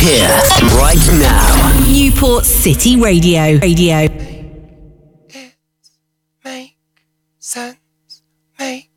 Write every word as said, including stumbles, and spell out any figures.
here, right now. Newport City Radio. Radio. It make sense, make